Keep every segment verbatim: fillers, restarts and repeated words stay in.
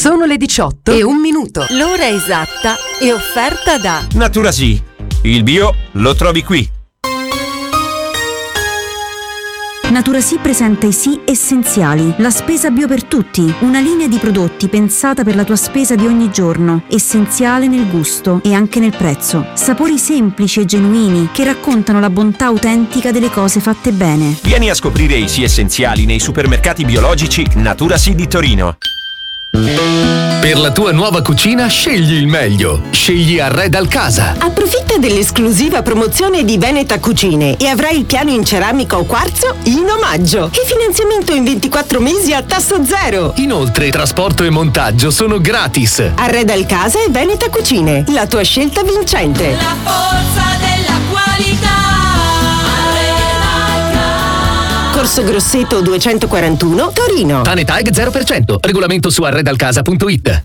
Sono le diciotto e un minuto. L'ora esatta è offerta da Naturasì. Il bio lo trovi qui. Naturasì presenta i Sì Essenziali, la spesa bio per tutti, una linea di prodotti pensata per la tua spesa di ogni giorno, essenziale nel gusto e anche nel prezzo. Sapori semplici e genuini che raccontano la bontà autentica delle cose fatte bene. Vieni a scoprire i Sì Essenziali nei supermercati biologici Naturasì di Torino. Per la tua nuova cucina scegli il meglio. Scegli Arredal Casa. Approfitta dell'esclusiva promozione di Veneta Cucine e avrai il piano in ceramica o quarzo in omaggio e finanziamento in ventiquattro mesi a tasso zero. Inoltre trasporto e montaggio sono gratis. Arredal Casa e Veneta Cucine, la tua scelta vincente. La forza della qualità. Corso Grosseto duecentoquarantuno, Torino. Tanetag zero per cento. Regolamento su arredalcasa punto it.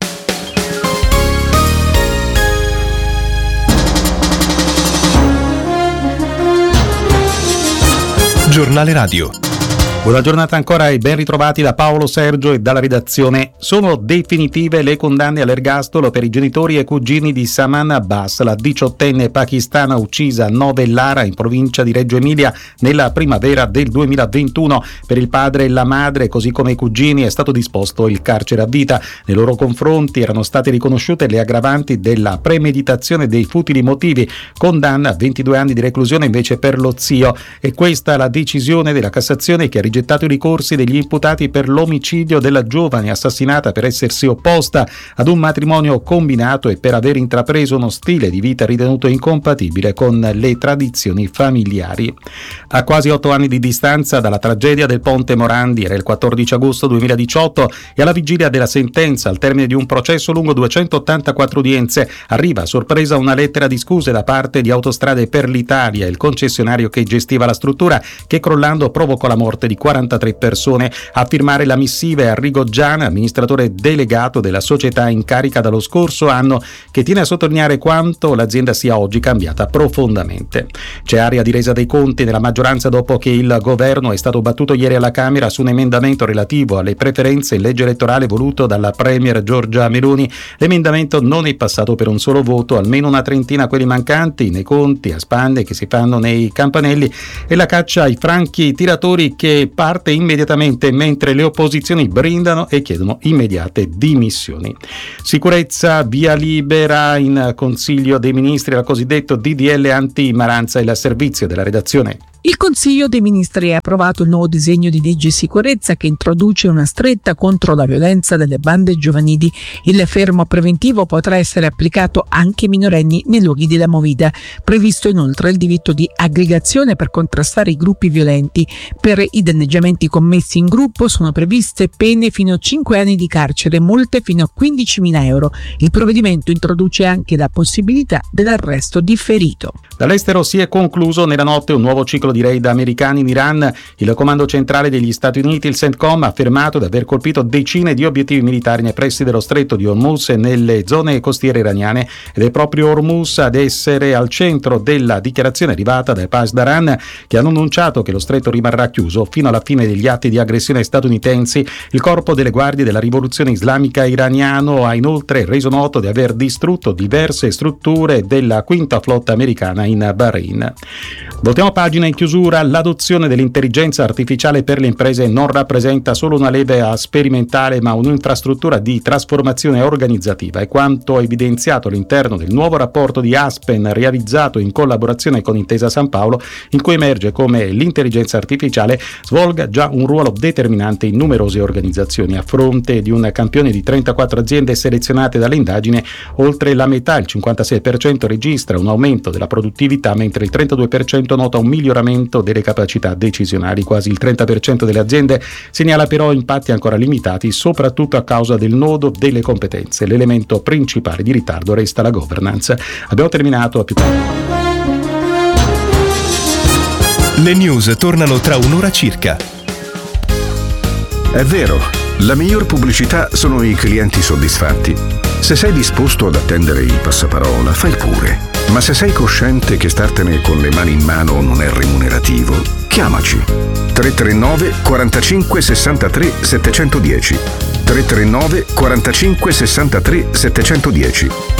Giornale Radio. Buona giornata ancora e ben ritrovati da Paolo Sergio e dalla redazione. Sono definitive le condanne all'ergastolo per i genitori e cugini di Saman Abbas, la diciottenne pakistana uccisa a Novellara in provincia di Reggio Emilia nella primavera del duemilaventuno. Per il padre e la madre, così come i cugini, è stato disposto il carcere a vita. Nei loro confronti erano state riconosciute le aggravanti della premeditazione dei futili motivi. Condanna a ventidue anni di reclusione invece per lo zio. E questa è la decisione della Cassazione che ha rigettato i ricorsi degli imputati per l'omicidio della giovane assassinata per essersi opposta ad un matrimonio combinato e per aver intrapreso uno stile di vita ritenuto incompatibile con le tradizioni familiari. A quasi otto anni di distanza dalla tragedia del Ponte Morandi, era il quattordici agosto duemiladiciotto, e alla vigilia della sentenza, al termine di un processo lungo duecentottantaquattro udienze, arriva a sorpresa una lettera di scuse da parte di Autostrade per l'Italia, il concessionario che gestiva la struttura, che crollando provocò la morte di quarantatré persone. A firmare la missiva è Arrigo Giana, amministratore delegato della società in carica dallo scorso anno, che tiene a sottolineare quanto l'azienda sia oggi cambiata profondamente. C'è aria di resa dei conti nella maggioranza dopo che il governo è stato battuto ieri alla Camera su un emendamento relativo alle preferenze in legge elettorale voluto dalla premier Giorgia Meloni. L'emendamento non è passato per un solo voto, almeno una trentina quelli mancanti nei conti a spanne che si fanno nei campanelli, e la caccia ai franchi tiratori che parte immediatamente mentre le opposizioni brindano e chiedono immediate dimissioni. Sicurezza, via libera in Consiglio dei Ministri al cosiddetto D D L anti-Maranza, il servizio della redazione. Il Consiglio dei Ministri ha approvato il nuovo disegno di legge sicurezza che introduce una stretta contro la violenza delle bande giovanili. Il fermo preventivo potrà essere applicato anche ai minorenni nei luoghi della movida. Previsto inoltre il diritto di aggregazione per contrastare i gruppi violenti. Per i danneggiamenti commessi in gruppo sono previste pene fino a cinque anni di carcere, multe fino a quindicimila euro. Il provvedimento introduce anche la possibilità dell'arresto differito. Dall'estero si è concluso nella notte un nuovo ciclo di raid americani in Iran. Il comando centrale degli Stati Uniti, il CENTCOM, ha affermato di aver colpito decine di obiettivi militari nei pressi dello stretto di Hormuz e nelle zone costiere iraniane, ed è proprio Hormuz ad essere al centro della dichiarazione arrivata dai Pasdaran, che hanno annunciato che lo stretto rimarrà chiuso fino alla fine degli atti di aggressione statunitensi. Il corpo delle guardie della rivoluzione islamica iraniano ha inoltre reso noto di aver distrutto diverse strutture della quinta flotta americana in Bahrain. Voltiamo pagina in chiusura. L'adozione dell'intelligenza artificiale per le imprese non rappresenta solo una leva sperimentale, ma un'infrastruttura di trasformazione organizzativa, è quanto evidenziato all'interno del nuovo rapporto di Aspen realizzato in collaborazione con Intesa San Paolo, in cui emerge come l'intelligenza artificiale svolga già un ruolo determinante in numerose organizzazioni. A fronte di un campione di trentaquattro aziende selezionate dall'indagine, oltre la metà, il cinquantasei per cento, registra un aumento della produttività, mentre il trentadue per cento nota un miglioramento delle capacità decisionali. Quasi il trenta per cento delle aziende segnala però impatti ancora limitati, soprattutto a causa del nodo delle competenze. L'elemento principale di ritardo resta la governance. Abbiamo terminato, a più tardi. Le news tornano tra un'ora circa. È vero, la miglior pubblicità sono i clienti soddisfatti. Se sei disposto ad attendere il passaparola, fai pure. Ma se sei cosciente che startene con le mani in mano non è remunerativo, chiamaci. tre tre nove quarantacinque sessantatré settecentodieci. tre tre tre nove quarantacinque sessantatré settecentodieci.